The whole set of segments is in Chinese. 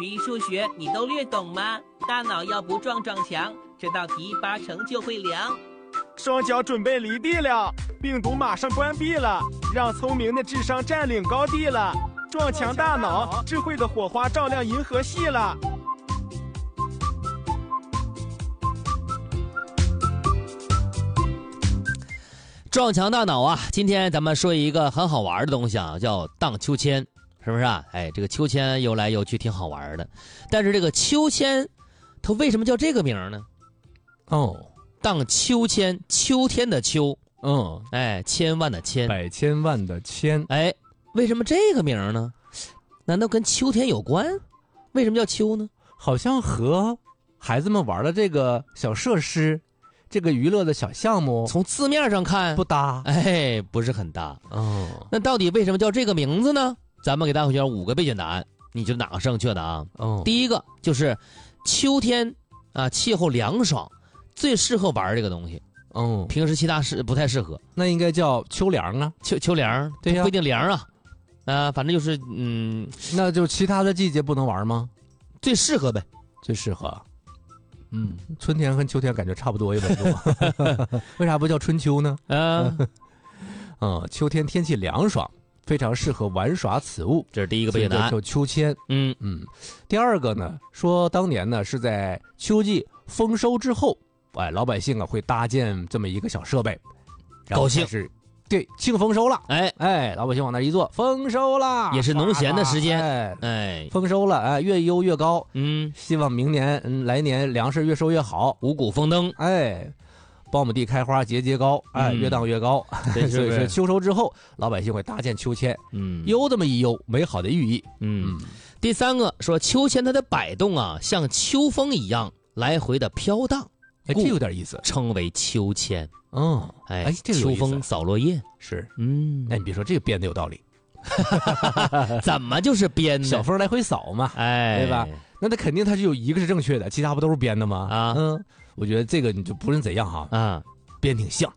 语数学你都略懂吗？大脑要不撞墙，这道题80%就会凉。 双脚准备离地了，病毒马上关闭了，让聪明的智商占领高地了。撞墙大脑，智慧的火花照亮银河系了。 撞墙大脑啊！今天咱们说一个很好玩的东西啊，叫荡秋千，是不是啊？哎，这个秋千游来游去挺好玩的，但是这个秋千，它为什么叫这个名呢？荡秋千，秋天的秋，哎，千万的千， 百千万的千， 哎，为什么这个名呢？难道跟秋天有关？为什么叫秋呢？ 好像和孩子们玩的这个小设施。这个娱乐的小项目从字面上看不搭， 哎，不是很搭。那到底为什么叫这个名字呢？咱们给大伙讲5个备选答案，你觉得哪个正确的啊？第一个就是秋天啊，气候凉爽，最适合玩这个东西。平时其他不太适合。 那应该叫秋凉啊， 秋凉，对呀，不一定凉啊。反正就是那就其他的季节不能玩吗？ 最适合呗， 最适合。春天和秋天感觉差不多一温度，为啥不叫春秋呢？秋天天气凉爽，非常适合玩耍此物， 这是第一个备选答案， 叫秋千。第二个呢，说当年呢是在秋季丰收之后，老百姓啊会搭建这么一个小设备， 高兴是。对，庆丰收了，老百姓往那一坐，丰收了， 也是农闲的时间， 丰收了，越悠越高，希望明年来年粮食越收越好， 五谷丰登， 苞米地开花节节高，越荡越高，所以是秋收之后，老百姓会搭建秋千，悠这么一悠，美好的寓意， 第三个说秋千它的摆动啊，像秋风一样来回的飘荡， 这有点意思， 称为秋千。 这个秋风扫落叶是，你别说这个编的有道理， 怎么就是编的？ 小风来回扫嘛，对吧？那它肯定它是有一个是正确的，其他不都是编的吗？我觉得这个你就不论怎样哈，编挺像。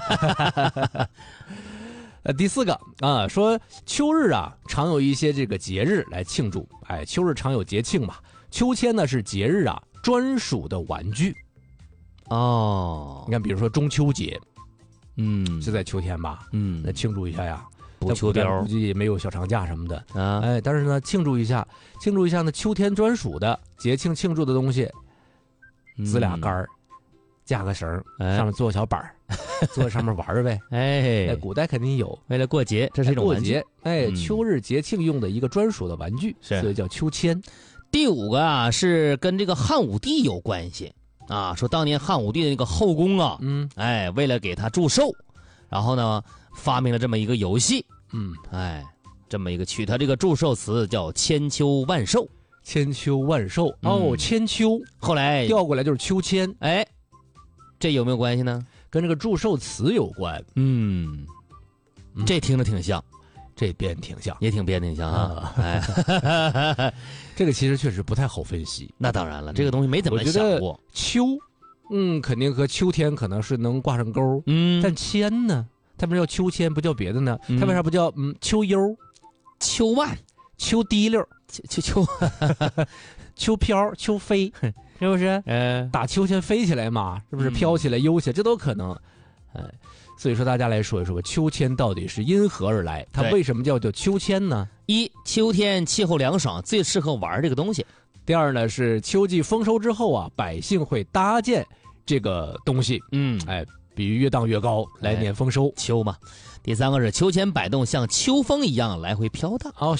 第四个说秋日啊常有一些这个节日来庆祝，秋日常有节庆嘛，秋千呢是节日啊专属的玩具。你看，比如说中秋节，是在秋天吧？那庆祝一下呀， 补秋貂， 估计也没有小长假什么的但是呢，庆祝一下呢，秋天专属的节庆庆祝的东西，支俩杆儿，架个绳，上面做个小板儿，坐在上面玩呗。古代肯定有， 为了过节，这是一种玩具。 秋日节庆用的一个专属的玩具，所以叫秋千。 第5个啊，是跟这个汉武帝有关系。说当年汉武帝的那个后宫啊，为了给他祝寿，然后呢发明了这么一个游戏，这么一个取他这个祝寿词叫千秋万寿， 千秋万寿千秋， 后来调过来就是秋千， 这有没有关系呢？ 跟这个祝寿词有关， 这听着挺像， 这编挺像， 也挺编挺像啊。 这个其实确实不太好分析。 那当然了，这个东西没怎么想过。 秋，肯定和秋天可能是能挂上钩。但千呢？它为什么叫秋千，不叫别的呢？它为啥不叫秋悠、 秋万、 秋滴溜、 秋秋飘、秋飞，是不是？打秋千飞起来嘛，是不是飘起来、悠起来，这都可能。所以说大家来说一说，秋千到底是因何而来？它为什么叫秋千呢？ 一，秋天气候凉爽，最适合玩这个东西。 第二呢，是秋季丰收之后啊，百姓会搭建这个东西，比喻越荡越高，来年丰收， 秋嘛。第三个是秋千摆动像秋风一样来回飘荡。